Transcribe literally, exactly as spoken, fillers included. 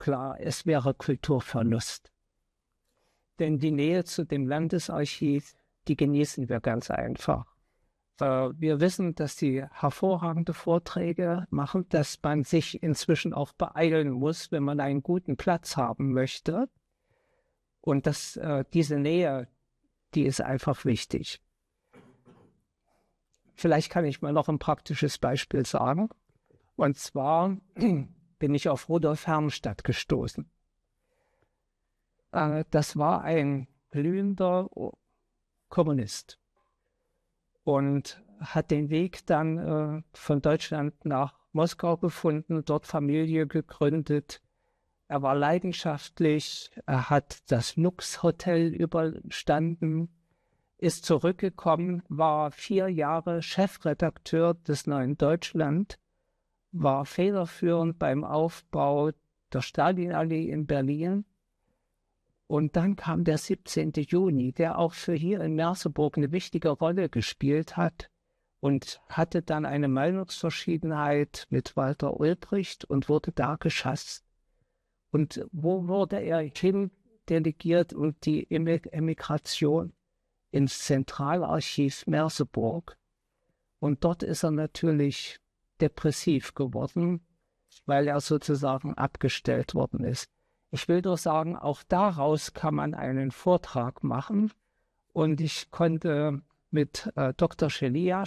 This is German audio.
klar, es wäre Kulturverlust. Denn die Nähe zu dem Landesarchiv, die genießen wir ganz einfach. Wir wissen, dass sie hervorragende Vorträge machen, dass man sich inzwischen auch beeilen muss, wenn man einen guten Platz haben möchte. Und dass äh, diese Nähe, die ist einfach wichtig. Vielleicht kann ich mal noch ein praktisches Beispiel sagen. Und zwar bin ich auf Rudolf Herrnstadt gestoßen. Äh, das war ein glühender Kommunist und hat den Weg dann äh, von Deutschland nach Moskau gefunden, dort Familie gegründet. Er war leidenschaftlich, er hat das Nux-Hotel überstanden, ist zurückgekommen, war vier Jahre Chefredakteur des Neuen Deutschland, war federführend beim Aufbau der Stalinallee in Berlin. Und dann kam der siebzehnte Juni, der auch für hier in Merseburg eine wichtige Rolle gespielt hat und hatte dann eine Meinungsverschiedenheit mit Walter Ulbricht und wurde da geschasst. Und wo wurde er hin delegiert und die Emigration ins Zentralarchiv Merseburg. Und dort ist er natürlich depressiv geworden, weil er sozusagen abgestellt worden ist. Ich will nur sagen, auch daraus kann man einen Vortrag machen. Und ich konnte mit äh, Doktor Schelia